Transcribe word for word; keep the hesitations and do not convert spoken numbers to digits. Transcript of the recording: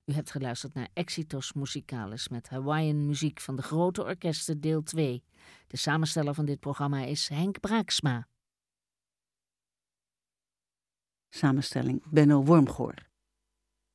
U hebt geluisterd naar Exitos Musicalis met Hawaiian muziek van de Grote Orkesten deel twee. De samensteller van dit programma is Henk Braaksma. Samenstelling Benno Wormgoor.